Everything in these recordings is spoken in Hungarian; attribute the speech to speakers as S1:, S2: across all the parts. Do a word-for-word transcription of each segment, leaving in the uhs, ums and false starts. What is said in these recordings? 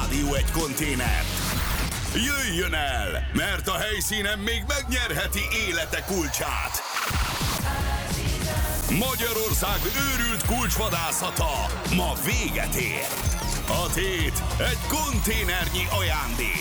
S1: Rádió egy konténert. Jöjjön el, mert a helyszínen még megnyerheti élete kulcsát. Magyarország őrült kulcsvadászata ma véget ér. A tét egy konténernyi ajándék.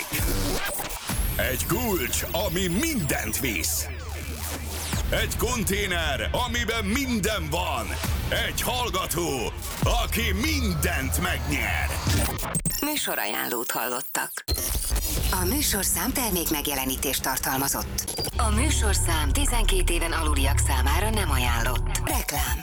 S1: Egy kulcs, ami mindent visz. Egy konténer, amiben minden van. Egy hallgató, aki mindent megnyer.
S2: Műsorajánlót hallottak. A műsorszám termék megjelenítést tartalmazott. A műsorszám tizenkét éven aluliak számára nem ajánlott. Reklám.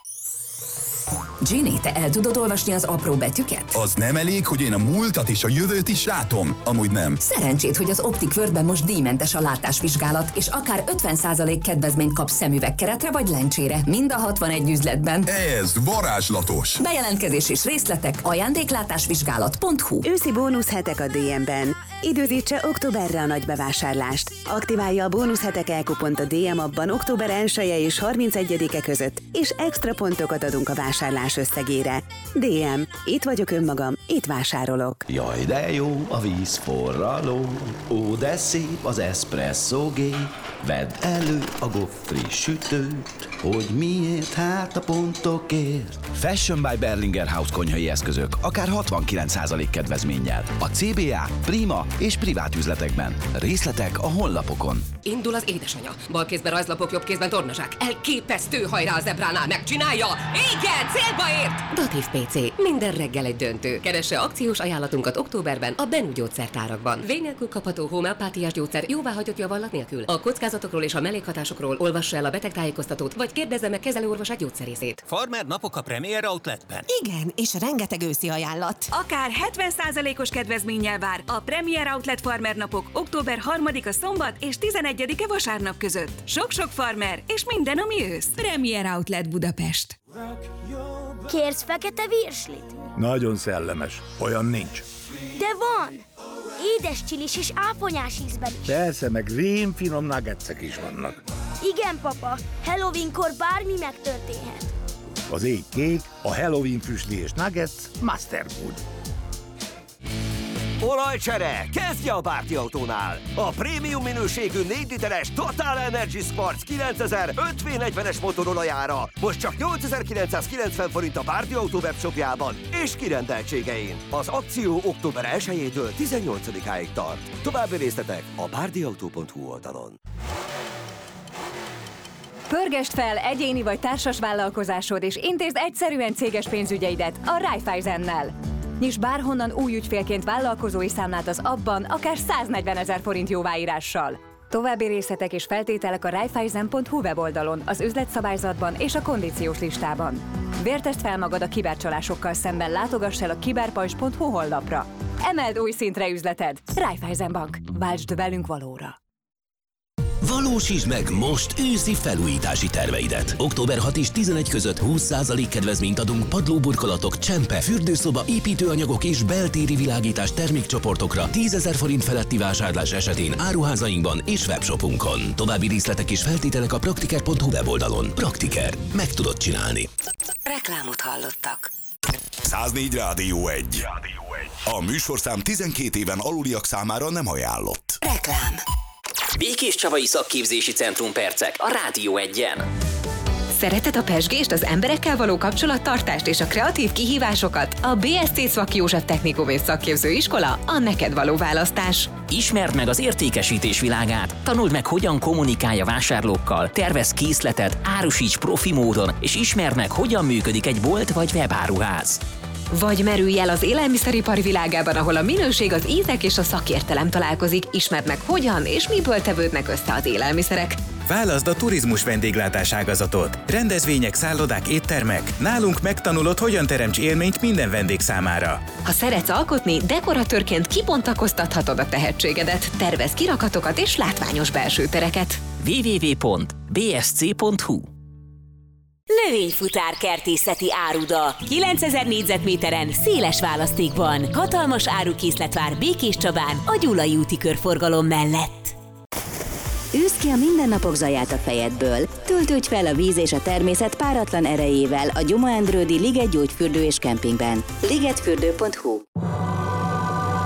S3: Ginny, te el tudod olvasni az apró betűket?
S4: Az nem elég, hogy én a múltat és a jövőt is látom? Amúgy nem.
S3: Szerencsét, hogy az Optic Worldben most díjmentes a látásvizsgálat, és akár ötven százalék kedvezményt kapsz szemüvegkeretre vagy lencsére, mind a hatvanegy üzletben.
S4: Ez varázslatos!
S3: Bejelentkezés és részletek ajándéklátásvizsgálat pont hu.
S5: Őszi bónuszhetek a dé em-ben. Időzítse októberre a nagy bevásárlást. Aktiválja a bónuszhetek elkupont a dé em appban október elseje és harmincegyedike között, és extra pontokat adunk a vásárlás összegére. dé em. Itt vagyok önmagam, itt vásárolok.
S6: Jaj, de jó a vízforraló, ó, de szép az eszpresszó gép. Vedd elő a goffri sütőt, hogy miért, hát a pontokért. Fashion by Berlinger House konyhai eszközök, akár hatvankilenc százalék kedvezménnyel. A cé bé á, Prima és privát üzletekben. Részletek a honlapokon.
S7: Indul az édesanyja. Bal kézben rajzlapok, jobb kézben tornazsák. Elképesztő, hajrá a zebránál, megcsinálja! Igen, célba ért! Datív pé cé. Minden reggel egy döntő. Keresse akciós ajánlatunkat októberben a Bennu gyógyszertárakban. Vény nélkül kapható homeopátiás gyógyszer jóváhagyott javallat nélkül. A kockázatokról és a mellékhatásokról olvassa el a betegtájékoztatót, vagy kérdezze meg kezelőorvosát gyógyszerészét.
S8: Farmer napok a Premier Outletben.
S9: Igen, és rengeteg őszi ajánlat.
S10: Akár hetven százalékos kedvezménnyel vár a Premier Outlet Farmer napok október harmadika szombat és tizenegyedike vasárnap között. Sok-sok farmer és minden, ami ősz. Premier Outlet Budapest.
S11: Kérsz fekete virslit?
S12: Nagyon szellemes. Olyan nincs.
S11: De van! Édes csilis és áfonyás ízben is.
S12: Persze, meg rémfinom nuggetsek is vannak.
S11: Igen, papa. Halloweenkor bármi megtörténhet.
S12: Az ég kék, a Halloween füstli és nuggets Masterfood.
S13: Olajcsere! Kezdje a Bárdi Autónál! A prémium minőségű négy literes Total Energy Sports kilencezer öt vé negyvenes motorolajára most csak nyolcezer-kilencszázkilencven forint a Bárdi Autó webshopjában és kirendeltségein. Az akció október elsejétől tizennyolcadikáig tart. További részletek a bárdiautó pont hu oldalon.
S14: Pörgesd fel egyéni vagy társas vállalkozásod, és intézd egyszerűen céges pénzügyeidet a Raiffeisennel. Nyisd bárhonnan új ügyfélként vállalkozói számlát az appban, akár száznegyvenezer forint jóváírással. További részletek és feltételek a raiffeisen pont hu weboldalon, az üzletszabályzatban és a kondíciós listában. Vértesd fel magad a kibercsalásokkal szemben, látogass el a kiberpajzs pont hu honlapra. Emeld új szintre üzleted! Raiffeisen Bank. Váltsd velünk valóra!
S15: Valósítsd meg most őszi felújítási terveidet. október hatodika és tizenegy között húsz százalék kedvezményt adunk padlóburkolatok, csempe, fürdőszoba, építőanyagok és beltéri világítás termékcsoportokra tízezer forint feletti vásárlás esetén áruházainkban és webshopunkon. További részletek és feltételek a praktiker pont hu weboldalon. Praktiker. Meg tudod csinálni.
S2: Reklámot hallottak.
S1: száznégy Rádió egy. A műsorszám tizenkét éven aluliak számára nem ajánlott.
S2: Reklám.
S16: Békés Csavai Szakképzési Centrum percek a Rádió egyen.
S17: Szereted a pezsgést, az emberekkel való kapcsolattartást és a kreatív kihívásokat? A bé es cé Szvak József Technikum és Szakképző Iskola a neked való választás.
S16: Ismerd meg az értékesítés világát, tanuld meg, hogyan kommunikálj a vásárlókkal, tervezz készletet, árusíts profi módon, és ismerd meg, hogyan működik egy bolt vagy webáruház.
S17: Vagy merülj el az élelmiszeripar világában, ahol a minőség, az ízek és a szakértelem találkozik. Ismerd meg, hogyan és miből tevődnek össze az élelmiszerek.
S18: Válaszd a turizmus vendéglátás ágazatot. Rendezvények, szállodák, éttermek. Nálunk megtanulod, hogyan teremts élményt minden vendég számára.
S17: Ha szeretsz alkotni, dekoratőrként kibontakoztathatod a tehetségedet. Tervezz kirakatokat és látványos belső tereket.
S16: double-u double-u double-u pont b s c pont hu
S19: Növényfutár kertészeti áruda. kilencezer négyzetméteren, széles választékban. Hatalmas árukészlet vár Békés Csabán, a Gyulai úti körforgalom mellett.
S5: Űzd ki a mindennapok zaját a fejedből. Töltődj fel a víz és a természet páratlan erejével a Gyoma Endrődi Liget gyógyfürdő és kempingben. ligetfürdő pont hu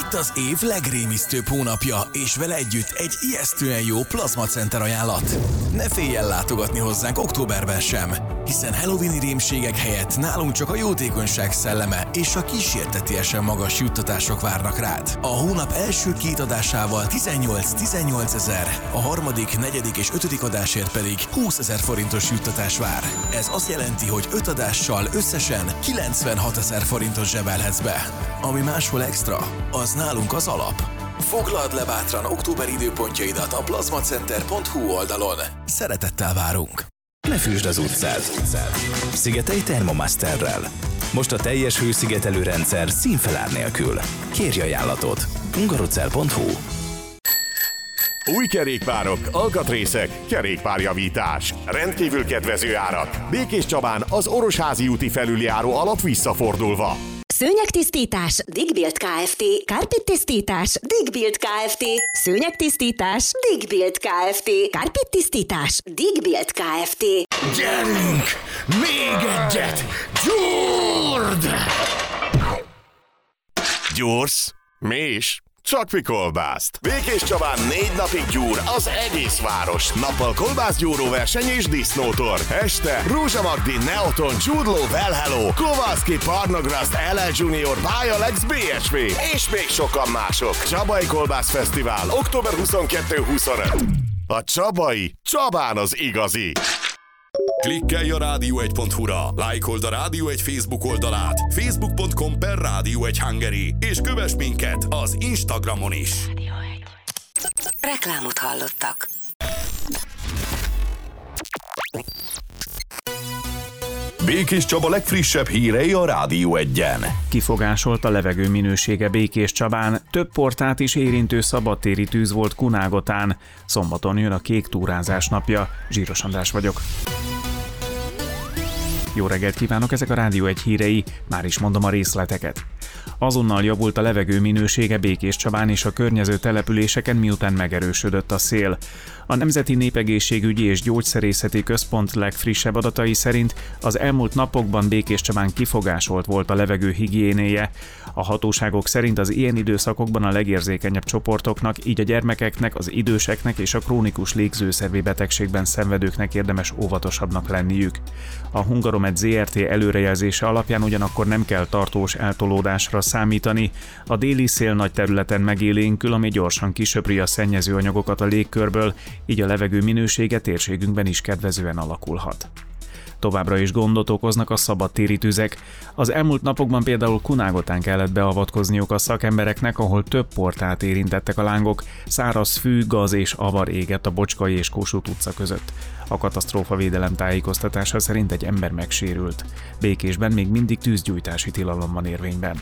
S20: Itt az év legrémisztőbb hónapja, és vele együtt egy ijesztően jó Plazma Center ajánlat. Ne félj el látogatni hozzánk októberben sem, hiszen halloweeni rémségek helyett nálunk csak a jótékonyság szelleme és a kísértetiesen magas juttatások várnak rád. A hónap első két adásával tizennyolc-tizennyolc ezer, a harmadik, negyedik és ötödik adásért pedig húszezer forintos juttatás vár. Ez azt jelenti, hogy öt adással összesen kilencvenhat ezer forintot zsebelhetsz be. Ami máshol extra, az nálunk az alap. Foglald le bátran október időpontjaidat a plazmacenter pont hu oldalon. Szeretettel várunk!
S18: Ne fűsd az utcát! Szigetelj Thermomasterrel. Most a teljes hőszigetelő rendszer színfelár nélkül. Kérj ajánlatot! hungarocell pont hu.
S21: Új kerékpárok, alkatrészek, kerékpárjavítás. Rendkívül kedvező árak. Békés Csabán az Orosházi úti felüljáró alatt visszafordulva.
S19: Szőnyegtisztítás, Digbild Kft. Kárpittisztítás, Digbild Kft. Szőnyegtisztítás, Digbild Kft. Kárpittisztítás, Digbild Kft.
S12: Gyerünk! Még egyet! Gyurd!
S21: Gyúrsz? Mi is? Csak mi kolbászt. Békés Csabán négy napig gyúr az egész város. Nappal kolbászgyúró verseny és disznótor. Este Rózsa Magdi, Neoton, Jude Law, Well Hello, Kowalski, Parnograszt, el el Junior, Bialex, bé es vé és még sokan mások. Csabai Kolbász Fesztivál október huszonkettő-huszonöt. A Csabai Csabán az igazi.
S1: Klikkelj a rádió egy pont hu-ra, lájkold a Rádió egy Facebook oldalát, facebook pont com per rádió egy Hungary, és kövess minket az Instagramon is.
S2: Reklámot hallottak.
S4: Békés Csaba legfrissebb hírei a Rádió egyen.
S22: Kifogásolt a levegő minősége Békés Csabán, több portát is érintő szabadtéri tűz volt Kunágotán. Szombaton jön a kék túrázás napja. Zsíros András vagyok. Jó reggelt kívánok, ezek a Rádió egy hírei, már is mondom a részleteket. Azonnal javult a levegő minősége Békés Csabán és a környező településeken, miután megerősödött a szél. A Nemzeti Népegészségügyi és Gyógyszerészeti Központ legfrissebb adatai szerint az elmúlt napokban Békés Csabán kifogásolt volt a levegő higiénéje. A hatóságok szerint az ilyen időszakokban a legérzékenyebb csoportoknak, így a gyermekeknek, az időseknek és a krónikus légzőszervi betegségben szenvedőknek érdemes óvatosabbnak lenniük. A Hungaromed zé er té előrejelzése alapján ugyanakkor nem kell tartós eltolódásra számítani. A déli szél nagy területen megélénkül, ami gyorsan kisöpri a szennyező anyagokat a légkörből, így a levegő minősége térségünkben is kedvezően alakulhat. Továbbra is gondot okoznak a szabadtéri tüzek. Az elmúlt napokban például Kunágotán kellett beavatkozniuk a szakembereknek, ahol több portát érintettek a lángok, száraz fű, gaz és avar égett a Bocskai és Kossuth utca között. A katasztrófavédelem tájékoztatása szerint egy ember megsérült. Békésben még mindig tűzgyújtási tilalom van érvényben.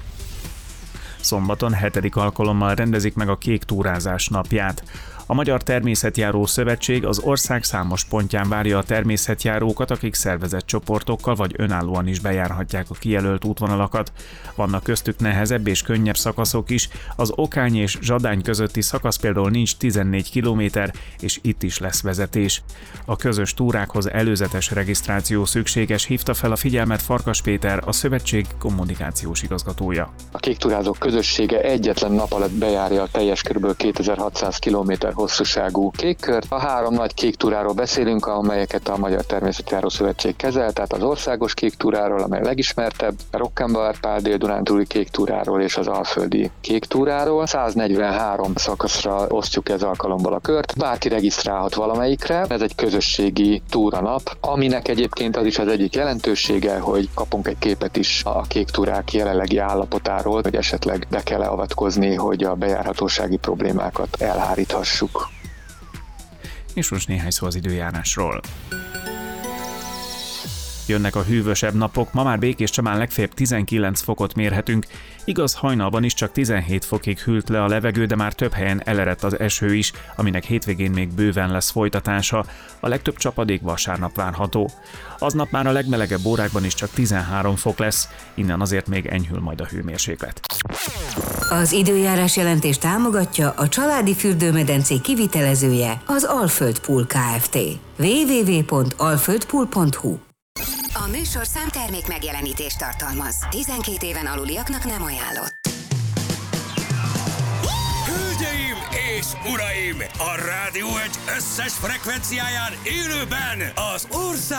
S22: Szombaton hetedik alkalommal rendezik meg a kék túrázás napját. A Magyar Természetjáró Szövetség az ország számos pontján várja a természetjárókat, akik szervezett csoportokkal vagy önállóan is bejárhatják a kijelölt útvonalakat. Vannak köztük nehezebb és könnyebb szakaszok is, az Okány és Zsadány közötti szakasz például nincs tizennégy kilométer, és itt is lesz vezetés. A közös túrákhoz előzetes regisztráció szükséges, hívta fel a figyelmet Farkas Péter, a szövetség kommunikációs igazgatója.
S23: A kéktúrázók közössége egyetlen nap alatt bejárja a teljes kb. kétezer-hatszáz kilométer hosszúságú kékkört. A három nagy kéktúráról beszélünk, amelyeket a Magyar Természetjáró Szövetség kezel, tehát az országos kéktúráról, amely a legismertebb, a Rockenbauer-Pál dél-dunántúli kéktúráról és az alföldi kéktúráról. száznegyvenhárom szakaszra osztjuk ez alkalommal a kört. Bárki regisztrálhat valamelyikre. Ez egy közösségi túranap, aminek egyébként az is az egyik jelentősége, hogy kapunk egy képet is a kéktúrák jelenlegi állapotáról, hogy esetleg be kell avatkozni, hogy a bejárhatósági problémákat elháríthassuk.
S22: És most néhány szó az időjárásról. Jönnek a hűvösebb napok, ma már Békés Csabán legfeljebb tizenkilenc fokot mérhetünk, igaz, hajnalban is csak tizenhét fokig hűlt le a levegő, de már több helyen elerett az eső is, aminek hétvégén még bőven lesz folytatása, a legtöbb csapadék vasárnap várható. Aznap már a legmelegebb órákban is csak tizenhárom fok lesz, innen azért még enyhül majd a hőmérséklet.
S2: Az időjárás jelentést támogatja a családi fürdőmedencé kivitelezője, az Alföld Pool Kft. double-u double-u double-u pont alföld pool pont hu. A műsorszám termék megjelenítést tartalmaz. tizenkét éven aluliaknak nem ajánlott.
S3: uraim! A Rádió egy összes frekvenciáján élőben az ország